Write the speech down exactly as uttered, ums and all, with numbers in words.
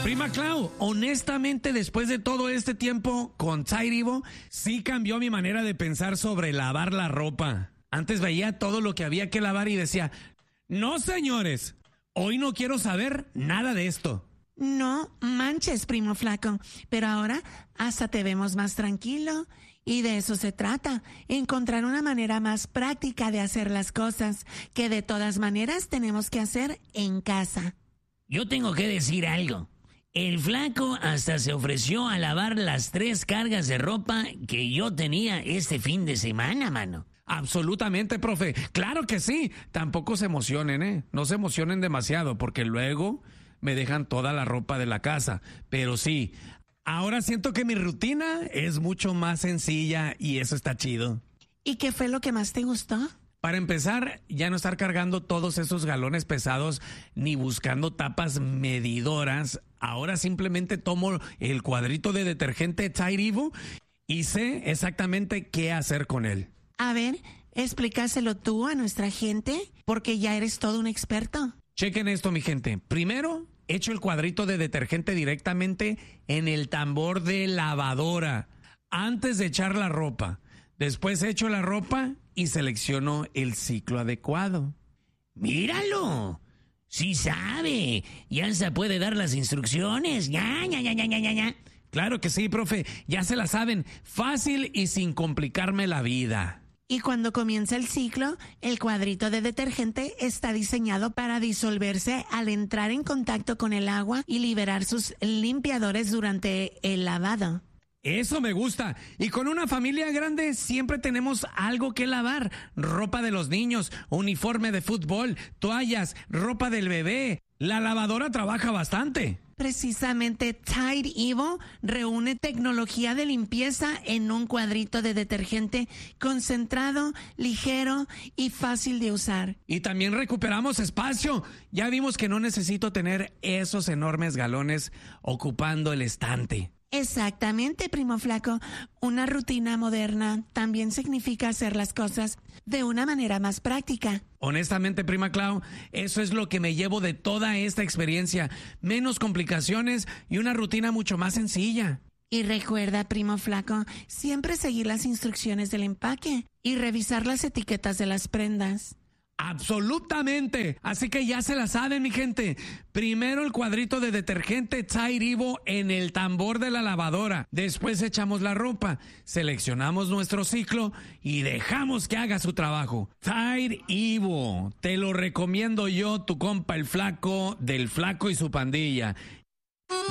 Prima Clau, honestamente, después de todo este tiempo con Tide Evo, sí cambió mi manera de pensar sobre lavar la ropa. Antes veía todo lo que había que lavar y decía, no señores, hoy no quiero saber nada de esto. No manches, primo flaco, pero ahora hasta te vemos más tranquilo. Y de eso se trata, encontrar una manera más práctica de hacer las cosas, que de todas maneras tenemos que hacer en casa. Yo tengo que decir algo. El flaco hasta se ofreció a lavar las tres cargas de ropa que yo tenía este fin de semana, mano. Absolutamente, profe. Claro que sí. Tampoco se emocionen, ¿eh? No se emocionen demasiado, porque luego me dejan toda la ropa de la casa. Pero sí, ahora siento que mi rutina es mucho más sencilla y eso está chido. ¿Y qué fue lo que más te gustó? Para empezar, ya no estar cargando todos esos galones pesados ni buscando tapas medidoras. Ahora simplemente tomo el cuadrito de detergente Tide Evo y sé exactamente qué hacer con él. A ver, explícaselo tú a nuestra gente, porque ya eres todo un experto. Chequen esto, mi gente. Primero, echo el cuadrito de detergente directamente en el tambor de lavadora antes de echar la ropa. Después echo la ropa y selecciono el ciclo adecuado. ¡Míralo! ¡Sí sabe! Ya se puede dar las instrucciones. ¡Ya, ya, ya, ya, ya, ya! Claro que sí, profe. Ya se la saben. Fácil y sin complicarme la vida. Y cuando comienza el ciclo, el cuadrito de detergente está diseñado para disolverse al entrar en contacto con el agua y liberar sus limpiadores durante el lavado. Eso me gusta. Y con una familia grande siempre tenemos algo que lavar. Ropa de los niños, uniforme de fútbol, toallas, ropa del bebé. La lavadora trabaja bastante. Precisamente Tide Evo reúne tecnología de limpieza en un cuadrito de detergente concentrado, ligero y fácil de usar. Y también recuperamos espacio. Ya vimos que no necesito tener esos enormes galones ocupando el estante. Exactamente, primo flaco. Una rutina moderna también significa hacer las cosas de una manera más práctica. Honestamente, prima Clau, eso es lo que me llevo de toda esta experiencia. Menos complicaciones y una rutina mucho más sencilla. Y recuerda, primo flaco, siempre seguir las instrucciones del empaque y revisar las etiquetas de las prendas. Absolutamente. Así que ya se la saben, mi gente. Primero el cuadrito de detergente Tide Evo en el tambor de la lavadora. Después echamos la ropa, seleccionamos nuestro ciclo y dejamos que haga su trabajo. Tide Evo, te lo recomiendo yo, tu compa el flaco, del flaco y su pandilla.